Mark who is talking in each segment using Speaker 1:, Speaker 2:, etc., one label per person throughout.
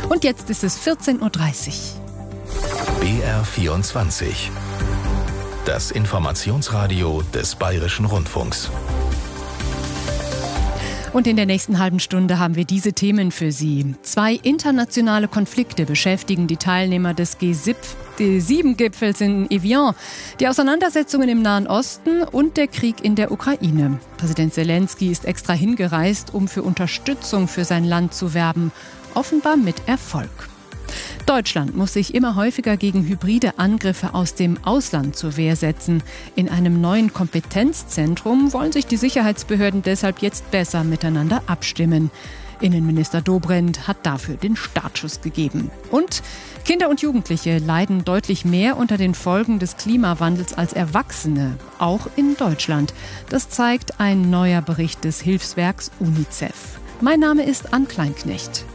Speaker 1: Und jetzt ist es 14:30 Uhr.
Speaker 2: BR24. Das Informationsradio des Bayerischen Rundfunks.
Speaker 1: Und in der nächsten halben Stunde haben wir diese Themen für Sie. 2 internationale Konflikte beschäftigen die Teilnehmer des G7-Gipfels in Evian. Die Auseinandersetzungen im Nahen Osten und der Krieg in der Ukraine. Präsident Zelensky ist extra hingereist, um für Unterstützung für sein Land zu werben. Offenbar mit Erfolg. Deutschland muss sich immer häufiger gegen hybride Angriffe aus dem Ausland zur Wehr setzen. In einem neuen Kompetenzzentrum wollen sich die Sicherheitsbehörden deshalb jetzt besser miteinander abstimmen. Innenminister Dobrindt hat dafür den Startschuss gegeben. Und Kinder und Jugendliche leiden deutlich mehr unter den Folgen des Klimawandels als Erwachsene, auch in Deutschland. Das zeigt ein neuer Bericht des Hilfswerks UNICEF. Mein Name ist Ann Kleinknecht.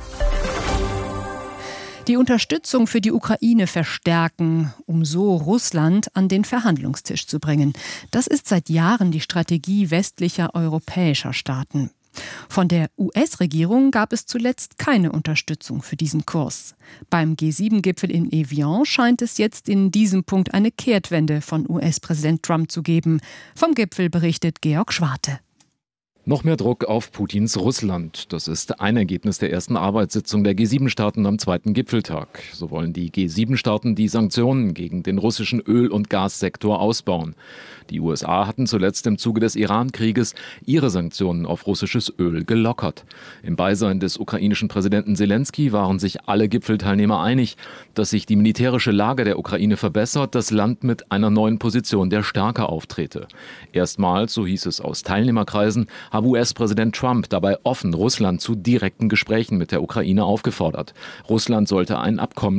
Speaker 1: Die Unterstützung für die Ukraine verstärken, um so Russland an den Verhandlungstisch zu bringen. Das ist seit Jahren die Strategie westlicher europäischer Staaten. Von der US-Regierung gab es zuletzt keine Unterstützung für diesen Kurs. Beim G7-Gipfel in Evian scheint es jetzt in diesem Punkt eine Kehrtwende von US-Präsident Trump zu geben. Vom Gipfel berichtet Georg Schwarte.
Speaker 3: Noch mehr Druck auf Putins Russland. Das ist ein Ergebnis der ersten Arbeitssitzung der G7-Staaten am zweiten Gipfeltag. So wollen die G7-Staaten die Sanktionen gegen den russischen Öl- und Gassektor ausbauen. Die USA hatten zuletzt im Zuge des Iran-Krieges ihre Sanktionen auf russisches Öl gelockert. Im Beisein des ukrainischen Präsidenten Zelensky waren sich alle Gipfelteilnehmer einig, dass sich die militärische Lage der Ukraine verbessert, das Land mit einer neuen Position der Stärke auftrete. Erstmals, so hieß es aus Teilnehmerkreisen, habe US-Präsident Trump dabei offen Russland zu direkten Gesprächen mit der Ukraine aufgefordert. Russland sollte ein Abkommen